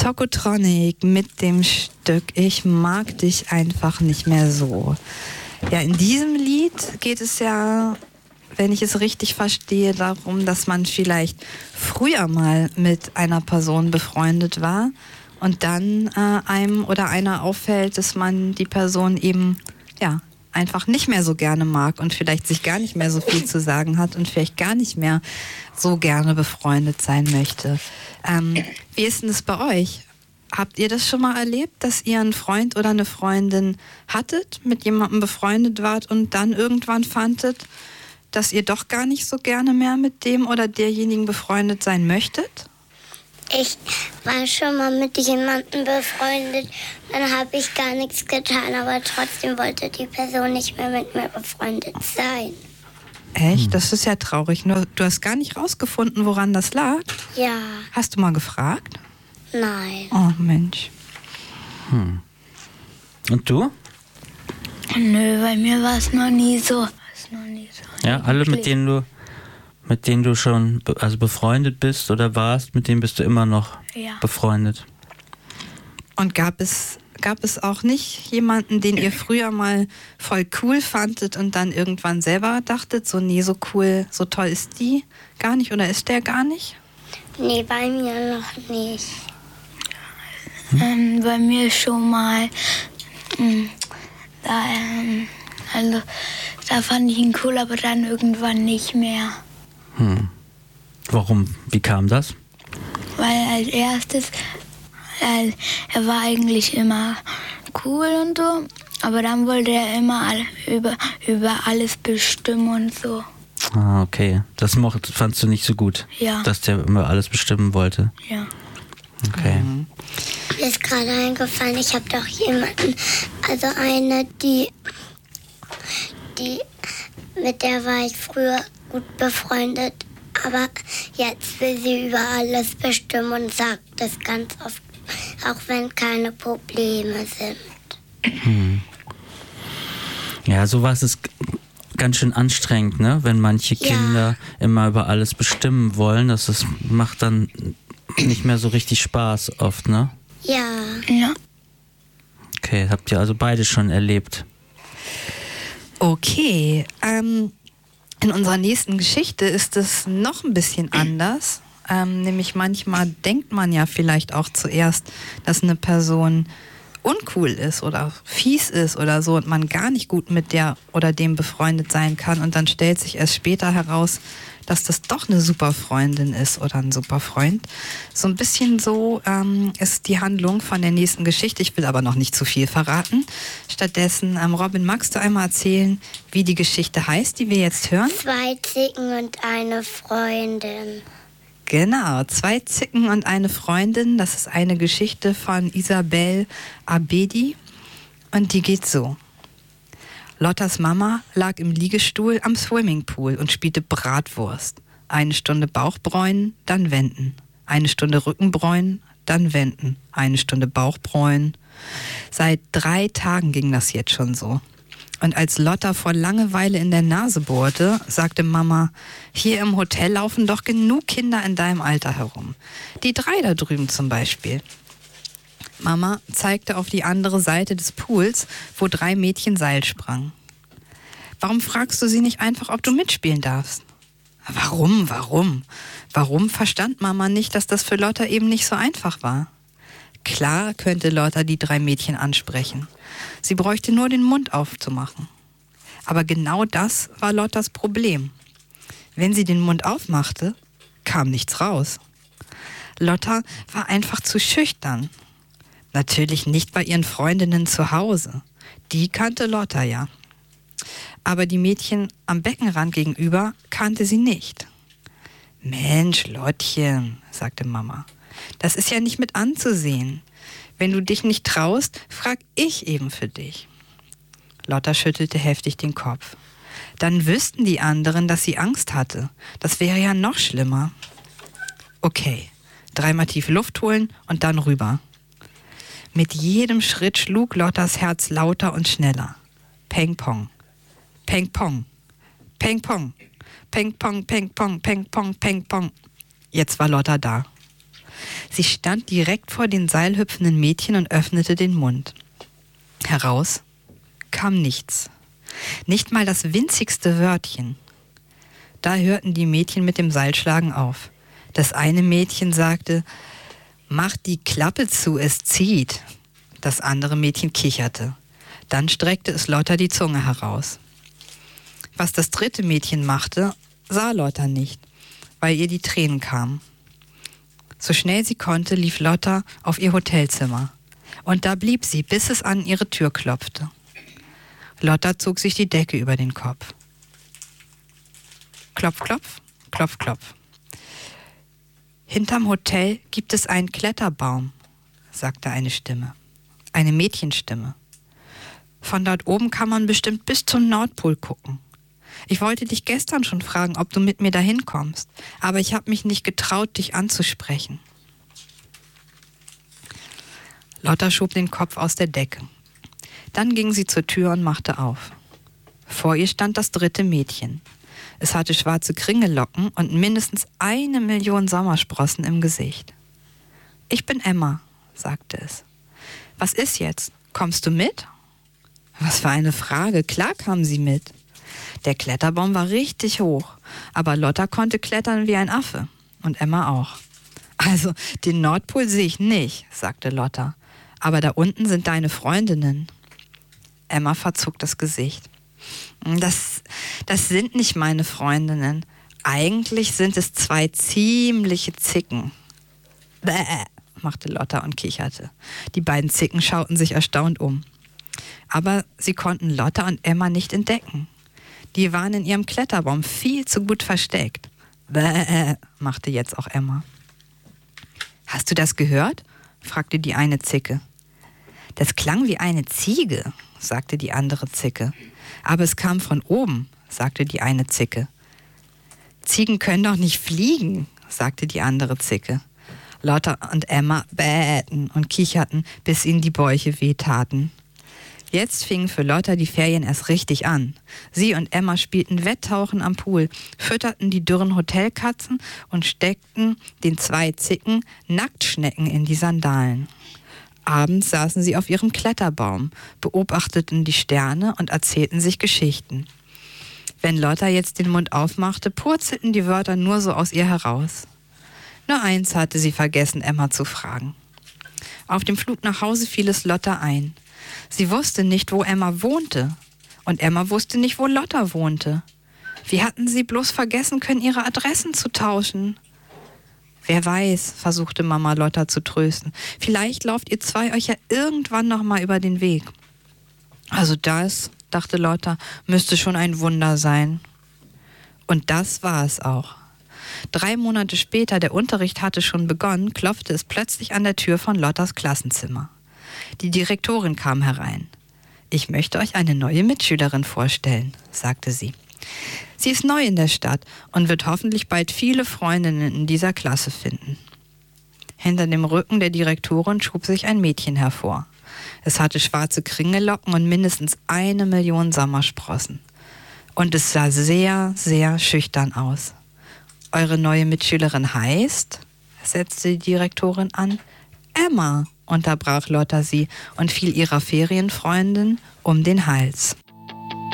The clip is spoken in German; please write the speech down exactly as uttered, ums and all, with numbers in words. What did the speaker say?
Tokotronic mit dem Stück Ich mag dich einfach nicht mehr so. Ja, in diesem Lied geht es ja, wenn ich es richtig verstehe, darum, dass man vielleicht früher mal mit einer Person befreundet war und dann äh, einem oder einer auffällt, dass man die Person eben, ja, einfach nicht mehr so gerne mag und vielleicht sich gar nicht mehr so viel zu sagen hat und vielleicht gar nicht mehr so gerne befreundet sein möchte. Ähm, wie ist denn das bei euch? Habt ihr das schon mal erlebt, dass ihr einen Freund oder eine Freundin hattet, mit jemandem befreundet wart und dann irgendwann fandet, dass ihr doch gar nicht so gerne mehr mit dem oder derjenigen befreundet sein möchtet? Ich war schon mal mit jemandem befreundet, dann habe ich gar nichts getan, aber trotzdem wollte die Person nicht mehr mit mir befreundet sein. Echt? Das ist ja traurig. Nur, du hast gar nicht rausgefunden, woran das lag? Ja. Hast du mal gefragt? Nein. Oh, Mensch. Hm. Und du? Nö, bei mir war es noch nie so. Ist noch nie so. Ja, alle, mit denen du mit denen du schon be- also befreundet bist oder warst, mit denen bist du immer noch Ja. befreundet. Und gab es, gab es auch nicht jemanden, den ihr früher mal voll cool fandet und dann irgendwann selber dachtet, so nee, so cool, so toll ist die gar nicht oder ist der gar nicht? Nee, bei mir noch nicht. Ähm, bei mir schon mal. ähm, Da, ähm, also, da fand ich ihn cool, aber dann irgendwann nicht mehr. Hm. Warum? Wie kam das? Weil als erstes, äh, er war eigentlich immer cool und so, aber dann wollte er immer all, über, über alles bestimmen und so. Ah, okay. Das mocht, fandst du nicht so gut, Ja. dass der immer alles bestimmen wollte. Ja. Okay. Mhm. Mir ist gerade eingefallen, ich habe doch jemanden, also eine, die, die, mit der war ich früher gut befreundet, aber jetzt will sie über alles bestimmen und sagt das ganz oft, auch wenn keine Probleme sind. Hm. Ja, sowas ist g- ganz schön anstrengend, ne? Wenn manche Ja. Kinder immer über alles bestimmen wollen, das ist, macht dann nicht mehr so richtig Spaß oft, ne? Ja, Ja. Okay, habt ihr also beide schon erlebt. Okay, ähm, in unserer nächsten Geschichte ist es noch ein bisschen anders. Ähm, nämlich manchmal denkt man ja vielleicht auch zuerst, dass eine Person uncool ist oder fies ist oder so und man gar nicht gut mit der oder dem befreundet sein kann und dann stellt sich erst später heraus, dass das doch eine super Freundin ist oder ein super Freund. So ein bisschen so ähm, ist die Handlung von der nächsten Geschichte. Ich will aber noch nicht zu viel verraten. Stattdessen, ähm, Robin, magst du einmal erzählen, wie die Geschichte heißt, die wir jetzt hören? zwei Zicken und eine Freundin. Genau, zwei Zicken und eine Freundin. Das ist eine Geschichte von Isabel Abedi und die geht so. Lottas Mama lag im Liegestuhl am Swimmingpool und spielte Bratwurst. Eine Stunde Bauchbräunen, dann wenden. Eine Stunde Rückenbräunen, dann wenden. Eine Stunde Bauchbräunen. Seit drei Tagen ging das jetzt schon so. Und als Lotta vor Langeweile in der Nase bohrte, sagte Mama, hier im Hotel laufen doch genug Kinder in deinem Alter herum. Die drei da drüben zum Beispiel. Mama zeigte auf die andere Seite des Pools, wo drei Mädchen Seil sprangen. Warum fragst du sie nicht einfach, ob du mitspielen darfst? Warum, warum? Warum verstand Mama nicht, dass das für Lotta eben nicht so einfach war? Klar könnte Lotta die drei Mädchen ansprechen. Sie bräuchte nur den Mund aufzumachen. Aber genau das war Lottas Problem. Wenn sie den Mund aufmachte, kam nichts raus. Lotta war einfach zu schüchtern. Natürlich nicht bei ihren Freundinnen zu Hause. Die kannte Lotta ja. Aber die Mädchen am Beckenrand gegenüber kannte sie nicht. Mensch, Lottchen, sagte Mama, das ist ja nicht mit anzusehen. Wenn du dich nicht traust, frag ich eben für dich. Lotta schüttelte heftig den Kopf. Dann wüssten die anderen, dass sie Angst hatte. Das wäre ja noch schlimmer. Okay, dreimal tief Luft holen und dann rüber. Mit jedem Schritt schlug Lottas Herz lauter und schneller. Peng Pong, Peng Pong, Peng Pong, Peng Pong, Peng Pong, Peng Pong, Peng Pong. Jetzt war Lotta da. Sie stand direkt vor den seilhüpfenden Mädchen und öffnete den Mund. Heraus kam nichts. Nicht mal das winzigste Wörtchen. Da hörten die Mädchen mit dem Seilschlagen auf. Das eine Mädchen sagte, »Mach die Klappe zu, es zieht.« Das andere Mädchen kicherte. Dann streckte es Lotta die Zunge heraus. Was das dritte Mädchen machte, sah Lotta nicht, weil ihr die Tränen kamen. So schnell sie konnte, lief Lotta auf ihr Hotelzimmer. Und da blieb sie, bis es an ihre Tür klopfte. Lotta zog sich die Decke über den Kopf. Klopf, klopf, klopf, klopf. Hinterm Hotel gibt es einen Kletterbaum, sagte eine Stimme. Eine Mädchenstimme. Von dort oben kann man bestimmt bis zum Nordpol gucken. Ich wollte dich gestern schon fragen, ob du mit mir dahin kommst, aber ich habe mich nicht getraut, dich anzusprechen. Lotta schob den Kopf aus der Decke. Dann ging sie zur Tür und machte auf. Vor ihr stand das dritte Mädchen. Es hatte schwarze Kringellocken und mindestens eine Million Sommersprossen im Gesicht. »Ich bin Emma«, sagte es. »Was ist jetzt? Kommst du mit?« Was für eine Frage, klar kam sie mit. Der Kletterbaum war richtig hoch, aber Lotta konnte klettern wie ein Affe und Emma auch. »Also, den Nordpol sehe ich nicht«, sagte Lotta, »aber da unten sind deine Freundinnen.« Emma verzog das Gesicht. Das, das sind nicht meine Freundinnen. Eigentlich sind es zwei ziemliche Zicken. Bäh, machte Lotta und kicherte. Die beiden Zicken schauten sich erstaunt um. Aber sie konnten Lotta und Emma nicht entdecken. Die waren in ihrem Kletterbaum viel zu gut versteckt. Bäh, machte jetzt auch Emma. »Hast du das gehört?« fragte die eine Zicke. »Das klang wie eine Ziege«, sagte die andere Zicke. »Aber es kam von oben«, sagte die eine Zicke. »Ziegen können doch nicht fliegen«, sagte die andere Zicke. Lotta und Emma bähten und kicherten, bis ihnen die Bäuche wehtaten. Jetzt fingen für Lotta die Ferien erst richtig an. Sie und Emma spielten Wetttauchen am Pool, fütterten die dürren Hotelkatzen und steckten den zwei Zicken Nacktschnecken in die Sandalen. Abends saßen sie auf ihrem Kletterbaum, beobachteten die Sterne und erzählten sich Geschichten. Wenn Lotta jetzt den Mund aufmachte, purzelten die Wörter nur so aus ihr heraus. Nur eins hatte sie vergessen, Emma zu fragen. Auf dem Flug nach Hause fiel es Lotta ein. Sie wusste nicht, wo Emma wohnte. Und Emma wusste nicht, wo Lotta wohnte. Wie hatten sie bloß vergessen können, ihre Adressen zu tauschen? Wer weiß, versuchte Mama Lotta zu trösten. Vielleicht lauft ihr zwei euch ja irgendwann noch mal über den Weg. Also das, dachte Lotta, müsste schon ein Wunder sein. Und das war es auch. Drei Monate später, der Unterricht hatte schon begonnen, klopfte es plötzlich an der Tür von Lottas Klassenzimmer. Die Direktorin kam herein. »Ich möchte euch eine neue Mitschülerin vorstellen«, sagte sie. »Sie ist neu in der Stadt und wird hoffentlich bald viele Freundinnen in dieser Klasse finden.« Hinter dem Rücken der Direktorin schob sich ein Mädchen hervor. Es hatte schwarze Kringellocken und mindestens eine Million Sommersprossen. Und es sah sehr, sehr schüchtern aus. »Eure neue Mitschülerin heißt?«, setzte die Direktorin an. »Emma«, unterbrach Lotta sie und fiel ihrer Ferienfreundin um den Hals.